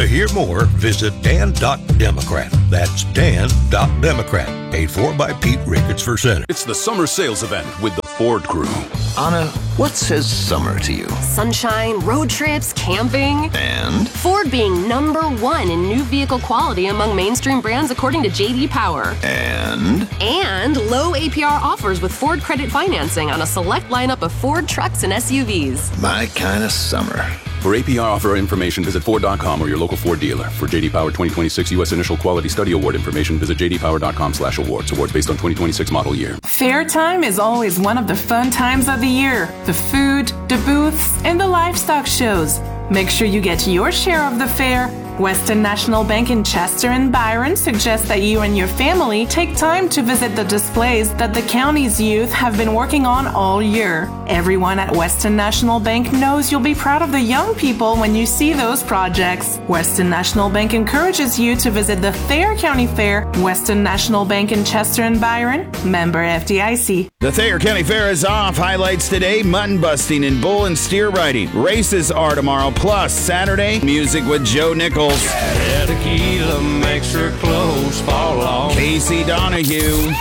hear more, visit Dan.Democrat. That's Dan.Democrat. Paid for by Pete Ricketts for Senate. It's the summer sales event with the Ford crew. Anna, what says summer to you? Sunshine, road trips, camping. And? Ford being #1 in new vehicle quality among mainstream brands according to J.D. Power. And? And low APR offers with Ford Credit Financing on a select lineup of Ford trucks and SUVs. My kind of summer. For APR offer information, visit Ford.com or your local Ford dealer. For J.D. Power 2026 U.S. Initial Quality Study Award information, visit jdpower.com/awards. Awards based on 2026 model year. Fair time is always one of the fun times of the year. The food, the booths, and the livestock shows. Make sure you get your share of the fair. Western National Bank in Chester and Byron suggests that you and your family take time to visit the displays that the county's youth have been working on all year. Everyone at Western National Bank knows you'll be proud of the young people when you see those projects. Western National Bank encourages you to visit the Thayer County Fair. Western National Bank in Chester and Byron, member FDIC. The Thayer County Fair is off. Highlights today: mutton busting and bull and steer riding. Races are tomorrow. Plus, Saturday, music with Joe Nichols. Yeah, tequila makes her clothes fall off. Casey Donahue.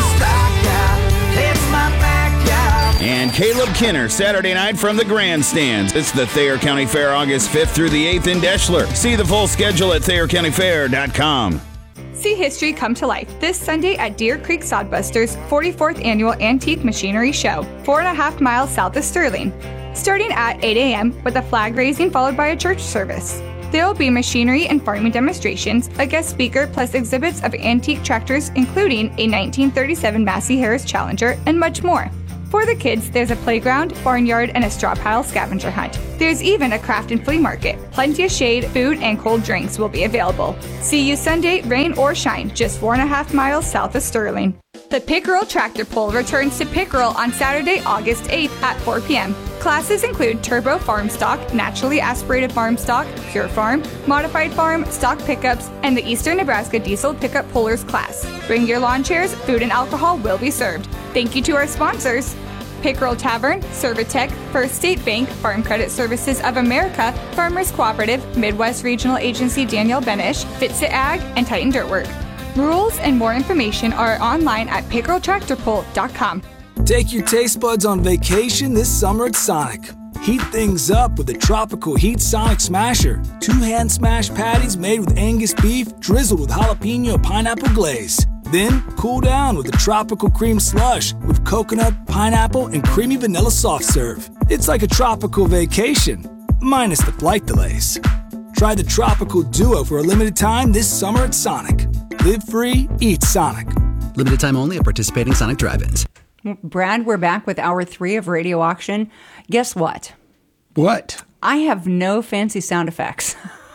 And Caleb Kinner, Saturday night from the grandstands. It's the Thayer County Fair, August 5th through the 8th in Deschler. See the full schedule at ThayerCountyFair.com. See history come to life this Sunday at Deer Creek Sodbusters' 44th Annual Antique Machinery Show, 4.5 miles south of Sterling. Starting at 8 a.m. with a flag raising followed by a church service. There will be machinery and farming demonstrations, a guest speaker, plus exhibits of antique tractors, including a 1937 Massey Harris Challenger, and much more. For the kids, there's a playground, barnyard, and a straw pile scavenger hunt. There's even a craft and flea market. Plenty of shade, food, and cold drinks will be available. See you Sunday, rain or shine, just 4.5 miles south of Sterling. The Pickerel Tractor Pull returns to Pickerel on Saturday, August 8th at 4 p.m. Classes include Turbo Farm Stock, Naturally Aspirated Farm Stock, Pure Farm, Modified Farm, Stock Pickups, and the Eastern Nebraska Diesel Pickup Pullers class. Bring your lawn chairs, food and alcohol will be served. Thank you to our sponsors: Pickerel Tavern, Servitech, First State Bank, Farm Credit Services of America, Farmers Cooperative, Midwest Regional Agency Danielle Benish, Fitsit Ag, and Titan Dirtwork. Rules and more information are online at pickereltractorpull.com. Take your taste buds on vacation this summer at Sonic. Heat things up with the Tropical Heat Sonic Smasher. 2 hand-smashed patties made with Angus beef, drizzled with jalapeno pineapple glaze. Then, cool down with the Tropical Cream Slush with coconut, pineapple, and creamy vanilla soft serve. It's like a tropical vacation, minus the flight delays. Try the Tropical Duo for a limited time this summer at Sonic. Live free, eat Sonic. Limited time only at participating Sonic drive-ins. Brad, we're back with hour 3 of Radio Auction. Guess what? What? I have no fancy sound effects.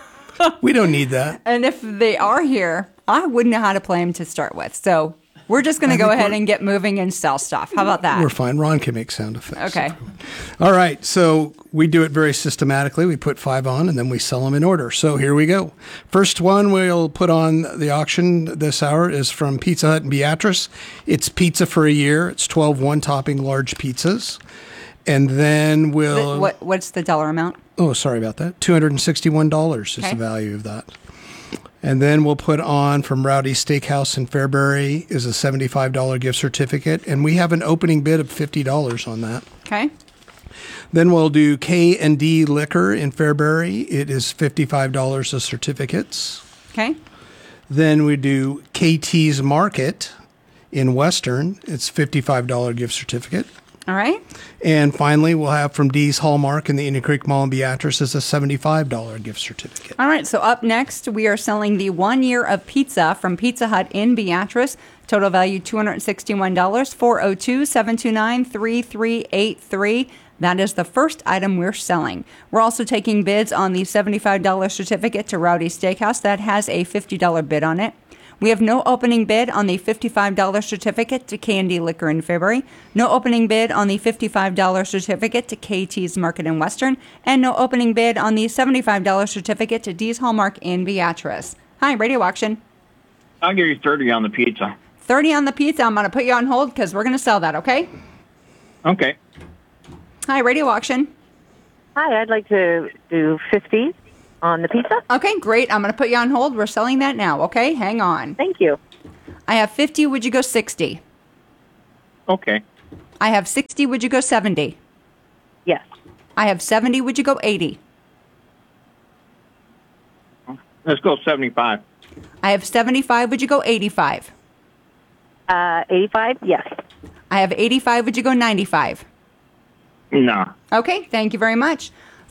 We don't need that. And if they are here, I wouldn't know how to play them to start with. So we're just going to go ahead and get moving and sell stuff. How about that? We're fine. Ron can make sound effects. Okay. All right. So we do it very systematically. We put 5 on and then we sell them in order. So here we go. First one we'll put on the auction this hour is from Pizza Hut in Beatrice. It's pizza for a year. It's 12 one-topping large pizzas. And then we'll... What's the dollar amount? Oh, sorry about that. $261 is the value of that. And then we'll put on from Rowdy's Steakhouse in Fairbury is a $75 gift certificate. And we have an opening bid of $50 on that. Okay. Then we'll do K&D Liquor in Fairbury. It is $55 of certificates. Okay. Then we do KT's Market in Western. It's $55 gift certificate. All right. And finally, we'll have from Dee's Hallmark in the Indian Creek Mall in Beatrice is a $75 gift certificate. All right. So up next, we are selling the 1 year of pizza from Pizza Hut in Beatrice. Total value $261. 402-729-3383. That is the first item we're selling. We're also taking bids on the $75 certificate to Rowdy's Steakhouse. That has a $50 bid on it. We have no opening bid on the $55 certificate to K&D Liquor in February, no opening bid on the $55 certificate to KT's Market in Western, and no opening bid on the $75 certificate to Dee's Hallmark in Beatrice. Hi, Radio Auction. I'll give you 30 on the pizza. 30 on the pizza. I'm going to put you on hold because we're going to sell that, okay? Okay. Hi, Radio Auction. Hi, I'd like to do 50. on the pizza. Okay, great. I'm going to put you on hold. We're selling that now, okay? Hang on. Thank you. I have 50. Would you go 60? Okay. I have 60. Would you go 70? Yes. I have 70. Would you go 80? Let's go 75. I have 75. Would you go 85? 85, yes. I have 85. Would you go 95? No. Okay, thank you very much.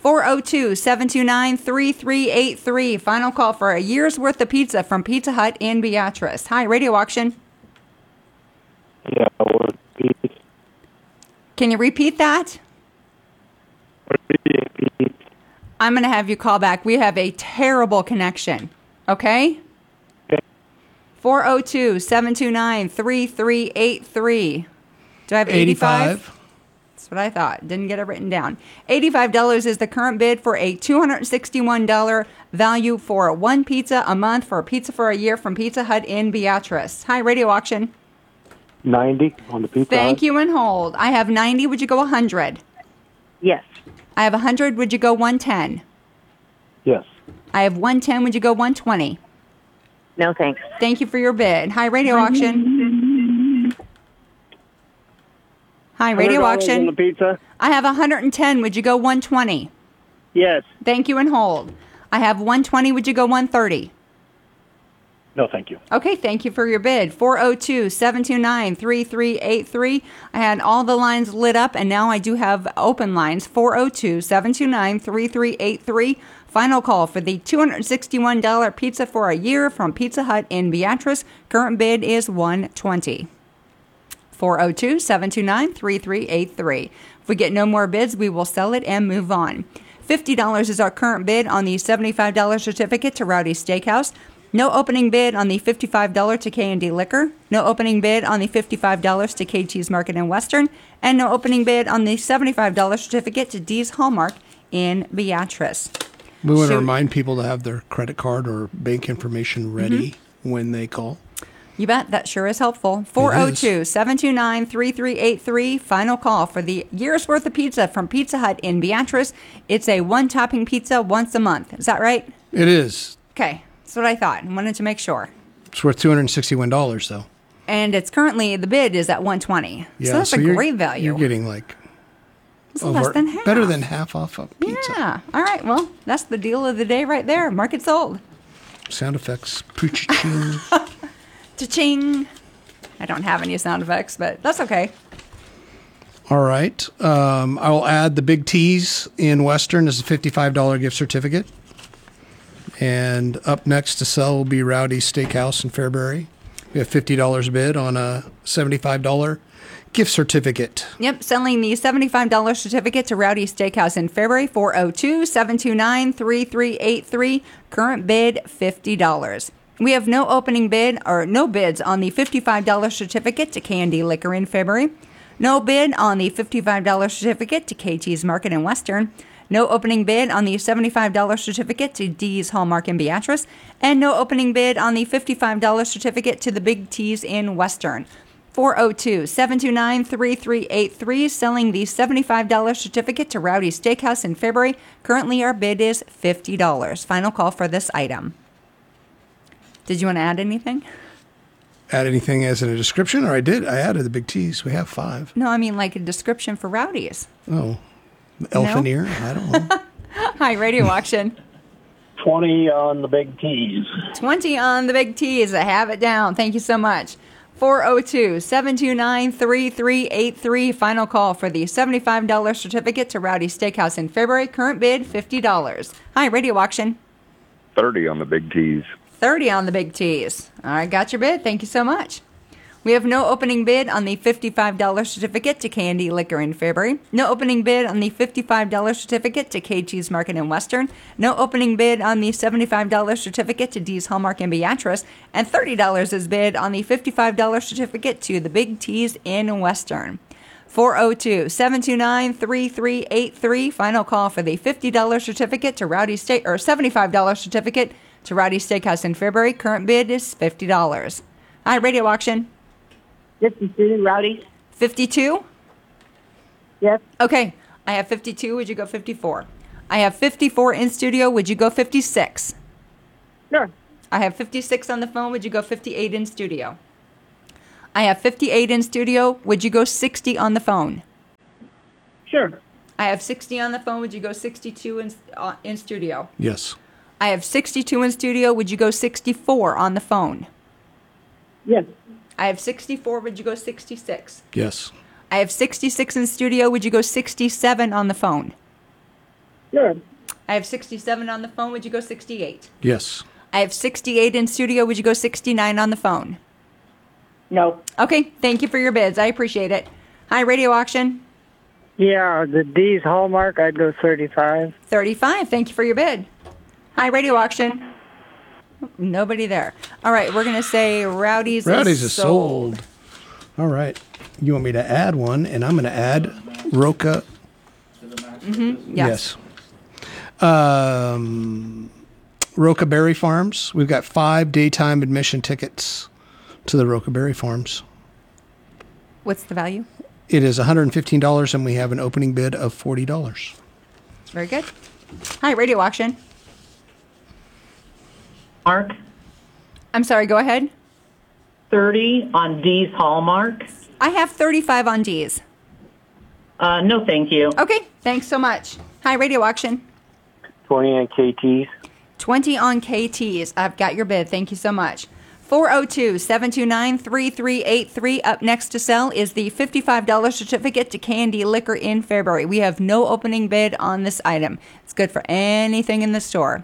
402-729-3383. Final call for a year's worth of pizza from Pizza Hut in Beatrice. Hi, Radio Auction. Yeah, Can you repeat that? I'm going to have you call back. We have a terrible connection. Okay? 402-729-3383. Do I have 85? That's what I thought. Didn't get it written down. $85 is the current bid for a $261 value for one pizza a month for a pizza for a year from Pizza Hut in Beatrice. Hi, Radio Auction. 90 on the pizza. Thank you and hold. I have 90. Would you go 100? Yes. I have 100. Would you go 110? Yes. I have 110. Would you go 120? No, thanks. Thank you for your bid. Hi, Radio Auction. Hi, Radio Auction. On the pizza. I have 110. Would you go 120? Yes. Thank you and hold. I have 120. Would you go 130? No, thank you. Okay, thank you for your bid. 402-729-3383. I had all the lines lit up, and now I do have open lines. 402-729-3383. Final call for the $261 pizza for a year from Pizza Hut in Beatrice. Current bid is $120. 402-729-3383. If we get no more bids, we will sell it and move on. $50 is our current bid on the $75 certificate to Rowdy's Steakhouse. No opening bid on the $55 to K&D Liquor. No opening bid on the $55 to KT's Market and Western. And no opening bid on the $75 certificate to D's Hallmark in Beatrice. We want to remind people to have their credit card or bank information ready when they call. You bet. That sure is helpful. 402-729-3383. Final call for the year's worth of pizza from Pizza Hut in Beatrice. It's a one-topping pizza once a month. Is that right? It is. Okay. That's what I thought. I wanted to make sure. It's worth $261, though. And it's currently, the bid is at $120. Yeah, so that's a great value. You're getting like less than half. Better than half off a pizza. Yeah. All right. Well, that's the deal of the day right there. Market sold. Sound effects. Pooch-ching. Cha-ching. I don't have any sound effects, but that's okay. All right. I will add the Big T's in Western as a $55 gift certificate. And up next to sell will be Rowdy's Steakhouse in Fairbury. We have $50 bid on a $75 gift certificate. Yep, selling the $75 certificate to Rowdy's Steakhouse in Fairbury. 402-729-3383. Current bid $50. We have no opening bid or no bids on the $55 certificate to K&D Liquor in Fairbury. No bid on the $55 certificate to KT's Market in Western. No opening bid on the $75 certificate to D's Hallmark in Beatrice. And no opening bid on the $55 certificate to the Big T's in Western. 402-729-3383. Selling the $75 certificate to Rowdy's Steakhouse in Fairbury. Currently our bid is $50. Final call for this item. Did you want to add anything? Add anything as in a description? Or I did. I added the Big T's. We have 5. No, I mean like a description for Rowdy's. Oh. Elephant ear? I don't know. Hi, Radio Auction. 20 on the Big T's. 20 on the Big T's. I have it down. Thank you so much. 402-729-3383. Final call for the $75 certificate to Rowdy's Steakhouse in Fairbury. Current bid, $50. Hi, Radio Auction. 30 on the Big T's. 30 on the Big T's. All right, got your bid. Thank you so much. We have no opening bid on the $55 certificate to K&D Liquor in Fairbury. No opening bid on the $55 certificate to KT's Market in Western. No opening bid on the $75 certificate to D's Hallmark in Beatrice. And $30 is bid on the $55 certificate to the Big T's in Western. 402-729-3383. Final call for the $50 certificate to Rowdy's Steak, or $75 certificate to Rowdy's Steakhouse in Fairbury. Current bid is $50. Hi, Radio Auction. 52, Rowdy. 52? Yes. Okay. I have 52. Would you go 54? I have 54 in studio. Would you go 56? Sure. I have 56 on the phone. Would you go 58 in studio? I have 58 in studio. Would you go 60 on the phone? Sure. I have 60 on the phone. Would you go 62 in studio? Yes. I have 62 in studio. Would you go 64 on the phone? Yes. I have 64. Would you go 66? Yes. I have 66 in studio. Would you go 67 on the phone? Sure. I have 67 on the phone. Would you go 68? Yes. I have 68 in studio. Would you go 69 on the phone? No. Okay. Thank you for your bids. I appreciate it. Hi, Radio Auction. Yeah, the D's Hallmark, I'd go 35. 35. Thank you for your bid. Hi, Radio Auction. Nobody there. All right. We're going to say Rowdy's is sold. All right. You want me to add one, and I'm going to add Roca. Mm-hmm. Yes. Roca Berry Farms. We've got 5 daytime admission tickets to the Roca Berry Farms. What's the value? It is $115, and we have an opening bid of $40. Very good. Hi, Radio Auction. Mark? I'm sorry, go ahead. 30 on D's Hallmark. I have 35 on D's. No, thank you. Okay, thanks so much. Hi, Radio Auction. 20 on KTs. 20 on KTs. I've got your bid. Thank you so much. 402-729-3383. Up next to sell is the $55 certificate to K&D Liquor in Fairbury. We have no opening bid on this item. It's good for anything in the store.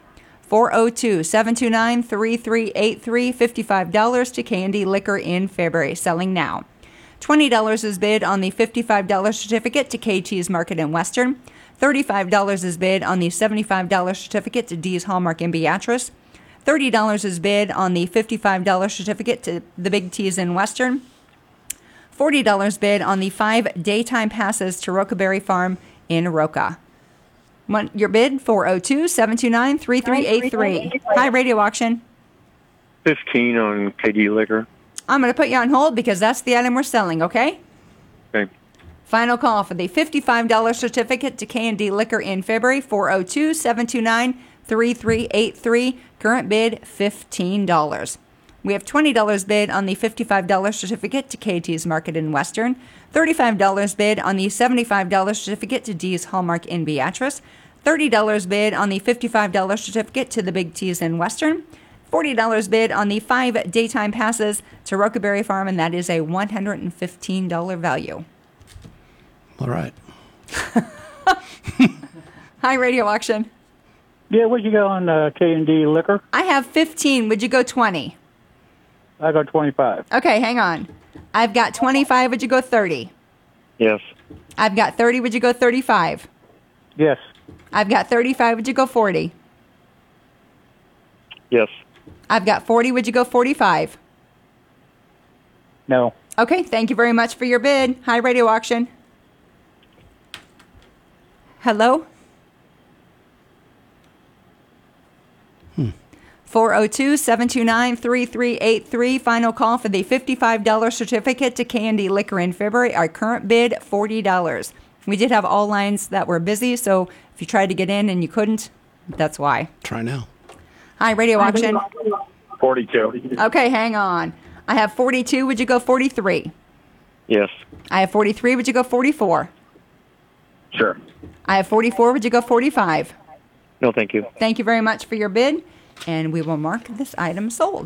402-729-3383. $55 to K&D Liquor in Fairbury. Selling now. $20 is bid on the $55 certificate to KT's Market in Western. $35 is bid on the $75 certificate to D's Hallmark in Beatrice. $30 is bid on the $55 certificate to the Big T's in Western. $40 bid on the 5 daytime passes to Roca Berry Farm in Roca. Your bid, 402-729-3383. Hi, Radio Auction. 15 on KD Liquor. I'm going to put you on hold because that's the item we're selling, okay? Okay. Final call for the $55 certificate to K&D Liquor in February, 402-729-3383. Current bid, $15. We have $20 bid on the $55 certificate to KT's Market in Western, $35 bid on the $75 certificate to D's Hallmark in Beatrice, $30 bid on the $55 certificate to the Big T's in Western, $40 bid on the 5 daytime passes to Roca Berry Farm, and that is a $115 value. All right. Hi, Radio Auction. Yeah, what'd you go on K&D Liquor? I have 15. Would you go 20? I go 25. Okay, hang on. I've got 25. Would you go 30? Yes. I've got 30. Would you go 35? Yes. I've got 35. Would you go 40? Yes. I've got 40. Would you go 45? No. Okay, thank you very much for your bid. Hi, Radio Auction. Hello? 402-729-3383. Final call for the $55 certificate to K&D Liquor in February. Our current bid, $40. We did have all lines that were busy, so if you tried to get in and you couldn't, that's why. Try now. Hi, Radio Auction. 42. Okay, hang on. I have 42. Would you go 43? Yes. I have 43. Would you go 44? Sure. I have 44. Would you go 45? No, thank you. Thank you very much for your bid, and we will mark this item sold.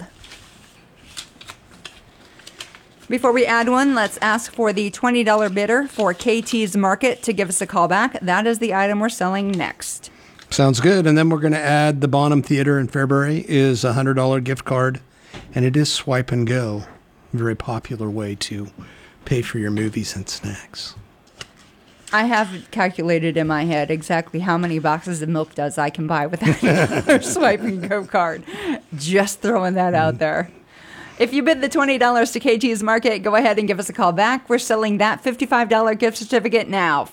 Before we add one, let's ask for the $20 bidder for KT's Market to give us a call back. That is the item we're selling next. Sounds good. And then we're going to add the Bonham Theater in Fairbury is a $100 gift card, and it is swipe and go. Very popular way to pay for your movies and snacks. I have calculated in my head exactly how many boxes of Milk Duds I can buy with that swipe and go card. Just throwing that out there. If you bid the $20 to KT's Market, go ahead and give us a call back. We're selling that $55 gift certificate now.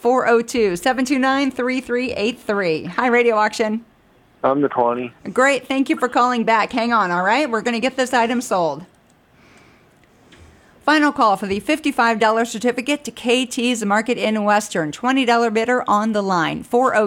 402-729-3383. Hi, Radio Auction. I'm the 20. Great. Thank you for calling back. Hang on, all right? We're going to get this item sold. Final call for the $55 certificate to KT's Market in Western. $20 bidder on the line.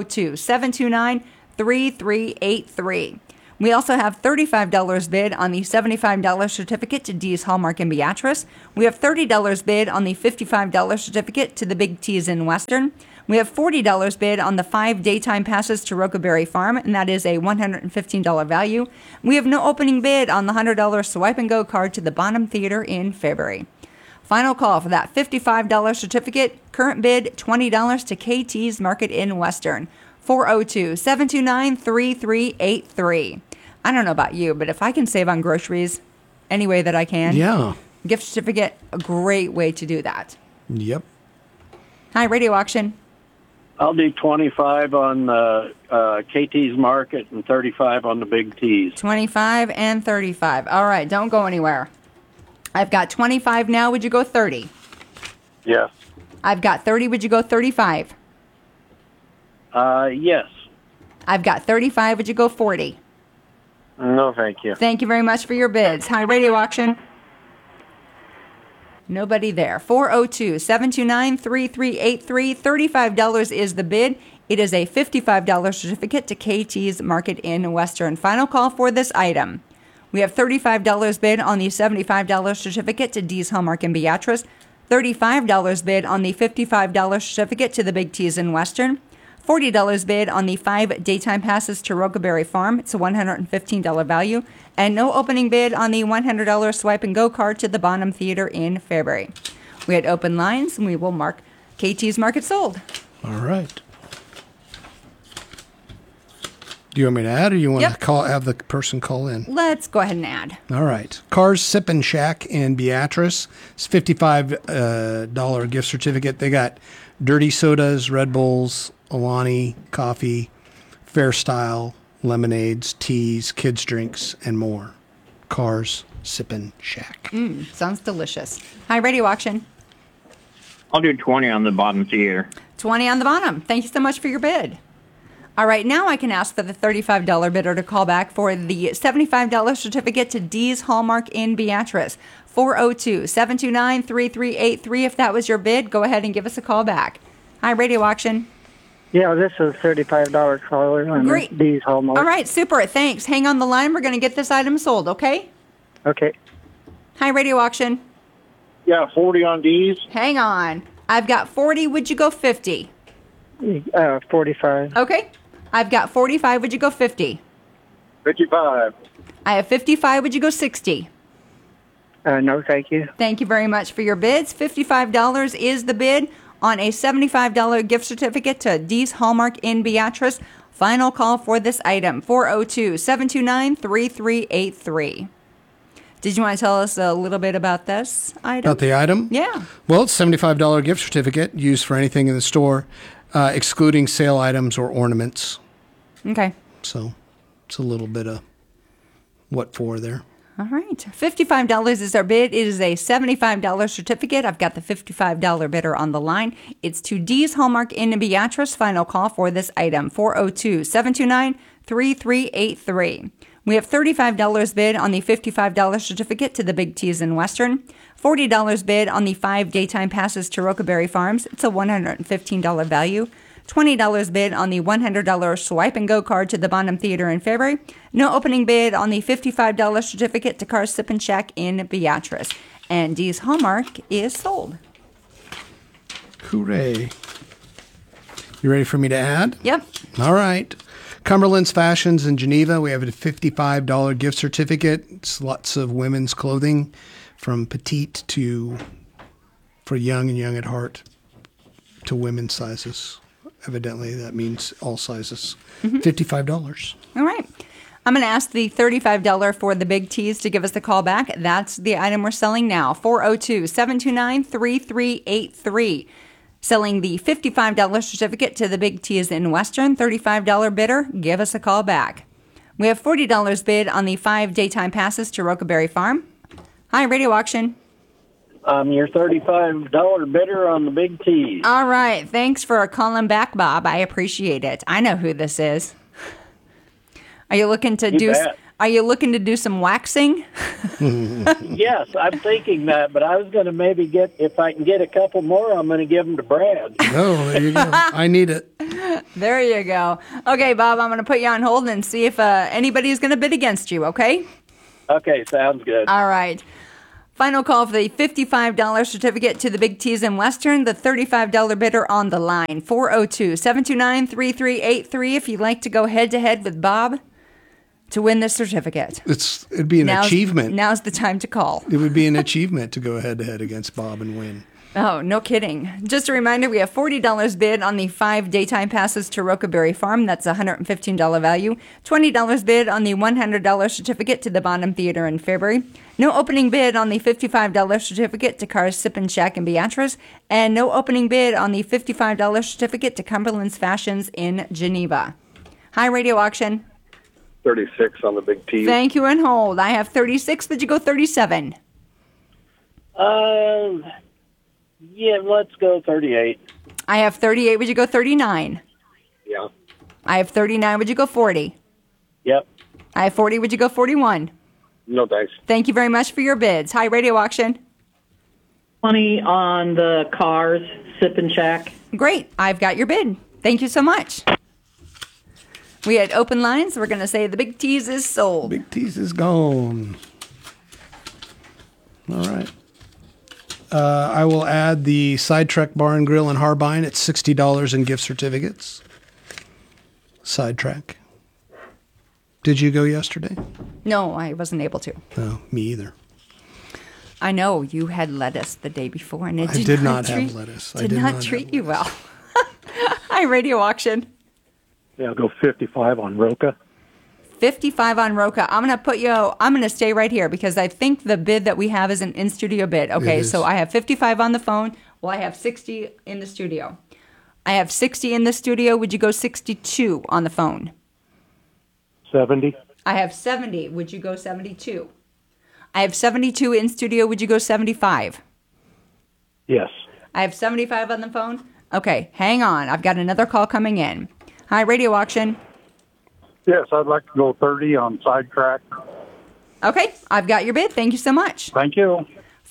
402-729-3383. We also have $35 bid on the $75 certificate to D's Hallmark in Beatrice. We have $30 bid on the $55 certificate to the Big T's in Western. We have $40 bid on the 5 daytime passes to Rocaberry Farm, and that is a $115 value. We have no opening bid on the $100 Swipe and Go card to the Bonham Theater in February. Final call for that $55 certificate. Current bid $20 to KT's Market in Western. 402-729-3383. I don't know about you, but if I can save on groceries any way that I can, Yeah. gift certificate, a great way to do that. Yep. Hi, Radio Auction. I'll do 25 on the KT's Market and 35 on the Big T's. 25 and 35. All right, don't go anywhere. I've got 25 now. Would you go 30? Yes. I've got 30. Would you go 35? Yes. I've got 35. Would you go 40? No, thank you. Thank you very much for your bids. Hi, Radio Auction. Nobody there. 402-729-3383. $35 is the bid. It is a $55 certificate to KT's Market in Western. Final call for this item. We have $35 bid on the $75 certificate to D's Hallmark in Beatrice. $35 bid on the $55 certificate to the Big T's in Western. $40 bid on the 5 daytime passes to Rocaberry Farm. It's a $115 value. And no opening bid on the $100 Swipe and Go card to the Bonham Theater in February. We had open lines, and we will mark KT's Market sold. All right. Do you want me to add, or you want Yep. to have the person call in? Let's go ahead and add. All right. Cars Sippin' Shack in Beatrice. It's $55 gift certificate. They got dirty sodas, Red Bulls, Alani, coffee, Fair Style, lemonades, teas, kids' drinks, and more. Cars Sippin' Shack. Sounds delicious. Hi, Radio Auction. I'll do 20 on the Bottom Theater. 20 on the bottom. Thank you so much for your bid. All right, now I can ask for the $35 bidder to call back for the $75 certificate to D's Hallmark in Beatrice. 402-729-3383. If that was your bid, go ahead and give us a call back. Hi, Radio Auction. Yeah, this is $35 caller on Great. D's Hallmark. All right, super. Thanks. Hang on the line. We're going to get this item sold, okay? Okay. Hi, Radio Auction. Yeah, 40 on D's. Hang on. I've got 40. Would you go 50? 45. Okay. I've got 45. Would you go 50? 55. I have 55. Would you go 60? No, thank you. Thank you very much for your bids. $55 is the bid on a $75 gift certificate to D's Hallmark in Beatrice. Final call for this item, 402-729-3383. Did you want to tell us a little bit about this item? About the item? Yeah. Well, it's a $75 gift certificate used for anything in the store, excluding sale items or ornaments. Okay. So it's a little bit of what for there. All right. $55 is our bid. It is a $75 certificate. I've got the $55 bidder on the line. It's to D's Hallmark in Beatrice. Final call for this item, 402-729-3383. We have $35 bid on the $55 certificate to the Big T's in Western. $40 bid on the 5 daytime passes to Rocaberry Farms. It's a $115 value. $20 bid on the $100 Swipe and Go card to the Bonham Theater in February. No opening bid on the $55 certificate to Cars Sippin' Shack in Beatrice. And D's Hallmark is sold. Hooray. You ready for me to add? Yep. All right. Cumberland's Fashions in Geneva. We have a $55 gift certificate. It's lots of women's clothing from petite to for young and young at heart to women's sizes. Evidently, that means all sizes. $55. All right. I'm going to ask the $35 for the Big T's to give us the call back. That's the item we're selling now. 402-729-3383. Selling the $55 certificate to the Big T's in Western. $35 bidder, give us a call back. We have $40 bid on the 5 daytime passes to Rocaberry Farm. Hi, Radio Auction. Your $35 bidder on the Big T's. All right. Thanks for calling back, Bob. I appreciate it. I know who this is. Are you looking to You bet. Are you looking to do some waxing? Yes, I'm thinking that, but I was going to maybe if I can get a couple more, I'm going to give them to Brad. Oh, there you go. I need it. There you go. Okay, Bob, I'm going to put you on hold and see if anybody's going to bid against you, okay? Okay, sounds good. All right. Final call for the $55 certificate to the Big T's in Western. The $35 bidder on the line. 402-729-3383 if you'd like to go head-to-head with Bob to win this certificate. It'd be an achievement. Now's the time to call. It would be an achievement to go head-to-head against Bob and win. Oh, no kidding. Just a reminder, we have $40 bid on the 5 daytime passes to Rocaberry Farm. That's $115 value. $20 bid on the $100 certificate to the Bonham Theater in Fairbury. No opening bid on the $55 certificate to Carr's Sip and Shack in Beatrice. And no opening bid on the $55 certificate to Cumberland's Fashions in Geneva. Hi, Radio Auction. 36 on the Big T. Thank you, and hold. I have 36. Would you go 37? Yeah, let's go 38. I have 38. Would you go 39? Yeah. I have 39. Would you go 40? Yep. I have 40. Would you go 41? No, thanks. Thank you very much for your bids. Hi, Radio Auction. 20 on the Cars Sip and Shack. Great. I've got your bid. Thank you so much. We had open lines. We're going to say the Big T's is sold. Big T's is gone. All right. I will add the Sidetrack Bar and Grill in Harbine at $60 in gift certificates. Sidetrack. Did you go yesterday? No, I wasn't able to. No, me either. I know you had lettuce the day before, and it I did not have lettuce. Did not treat you well. Hi, Radio Auction. Yeah, I'll go 55 on Roca. 55 on Roca. I'm going to stay right here because I think the bid that we have is an in-studio bid. Okay, so I have 55 on the phone. Well, I have 60 in the studio. I have 60 in the studio. Would you go 62 on the phone? 70. I have 70. Would you go 72? I have 72 in studio. Would you go 75? Yes. I have 75 on the phone. Okay, hang on. I've got another call coming in. Hi, Radio Auction. Yes, I'd like to go 30 on Sidetrack. Okay, I've got your bid. Thank you so much. Thank you.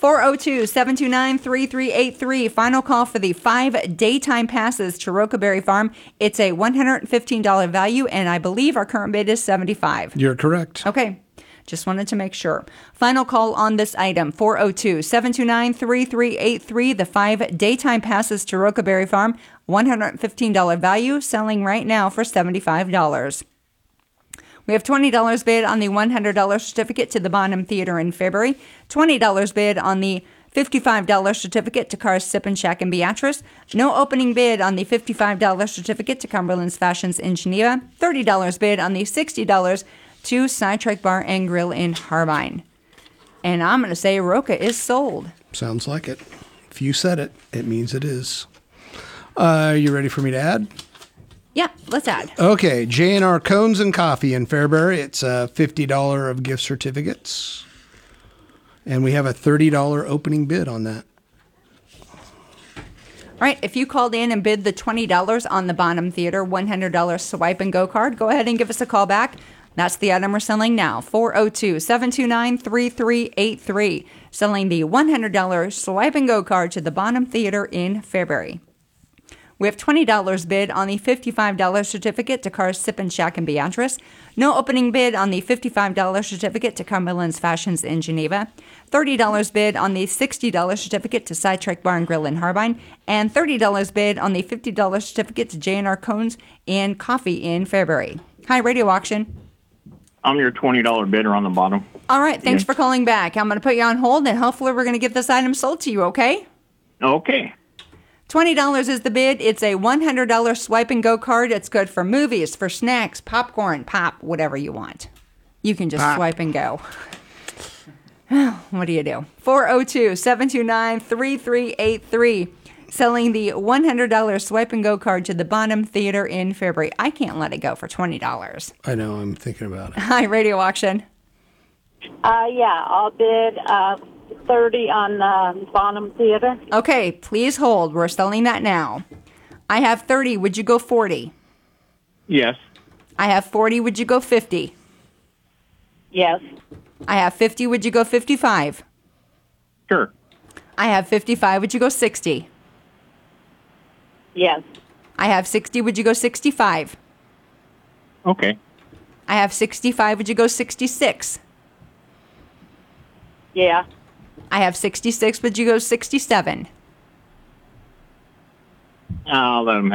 402-729-3383. Final call for the 5 daytime passes to Rocaberry Farm. It's a $115 value, and I believe our current bid is $75. You're correct. Okay. Just wanted to make sure. Final call on this item, 402-729-3383. The 5 daytime passes to Rocaberry Farm, $115 value, selling right now for $75. We have $20 bid on the $100 certificate to the Bonham Theater in Fairbury, $20 bid on the $55 certificate to Carr's Sip and Shack in Beatrice, no opening bid on the $55 certificate to Cumberland's Fashions in Geneva, $30 bid on the $60 to Sidetrack Bar and Grill in Harbine. And I'm going to say Roca is sold. Sounds like it. If you said it, it means it is. You ready for me to add? Yeah, let's add. Okay, J&R Cones and Coffee in Fairbury. It's $50 of gift certificates. And we have a $30 opening bid on that. All right, if you called in and bid the $20 on the Bonham Theater $100 swipe and go card, go ahead and give us a call back. That's the item we're selling now, 402-729-3383. Selling the $100 swipe and go card to the Bonham Theater in Fairbury. We have $20 bid on the $55 certificate to Carr's Sip and Shack in Beatrice. No opening bid on the $55 certificate to Cumberland's Fashions in Geneva. $30 bid on the $60 certificate to Sidetrack Bar and Grill in Harbine. And $30 bid on the $50 certificate to J&R Cones and Coffee in Fairbury. Hi, Radio Auction. I'm your $20 bidder on the bottom. All right, thanks for calling back. I'm going to put you on hold, and hopefully we're going to get this item sold to you, okay? Okay. $20 is the bid. It's a $100 swipe and go card. It's good for movies, for snacks, popcorn, pop, whatever you want. You can just swipe and go. What do you do? 402-729-3383. Selling the $100 swipe and go card to the Bonham Theater in Fairbury. I can't let it go for $20. I know. I'm thinking about it. Hi, Radio Auction. Yeah, I'll bid 30 on the Bonham Theater. Okay, please hold. We're selling that now. I have 30. Would you go 40? Yes. I have 40. Would you go 50? Yes. I have 50. Would you go 55? Sure. I have 55. Would you go 60? Yes. I have 60. Would you go 65? Okay. I have 65. Would you go 66? Yeah. I have 66. Would you go 67? I'll let him